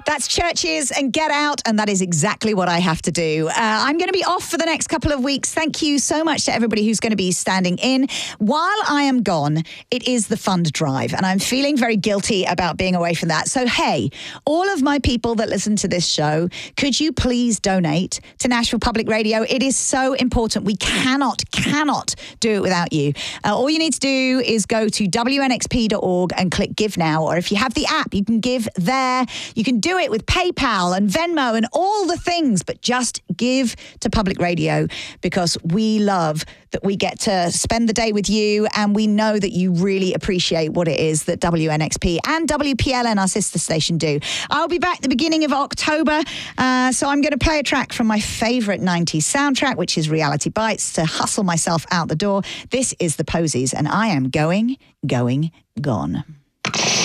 That's Churches and Get Out, and that is exactly what I have to do. I'm going to be off for the next couple of weeks. Thank you so much to everybody who's going to be standing in. While I am gone, it is the fund drive, and I'm feeling very guilty about being away from that. So, hey, all of my people that listen to this show, could you please donate to Nashville Public Radio? It is so important. We cannot do it without you. All you need to do is go to wnxp.org and click Give Now, or if you have the app, you can give there. You can do it with PayPal and Venmo and all the things, but just give to Public Radio, because we love that we get to spend the day with you, and we know that you really appreciate what it is that WNXP and WPLN, our sister station, do. I'll be back at the beginning of October, so I'm going to play a track from my favourite 90s soundtrack, which is Reality Bites, to hustle myself out the door. This is The Posies, and I am going, gone.